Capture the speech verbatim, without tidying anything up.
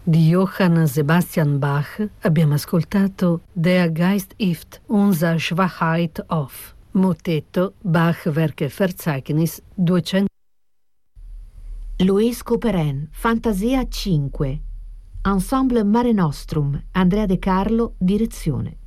Di Johann Sebastian Bach abbiamo ascoltato Der Geist ist unsere Schwachheit auf, motetto Bach-Werke-Verzeichnis duecento. Luis Couperin, Fantasia cinque. Ensemble Mare Nostrum, Andrea De Carlo, direzione.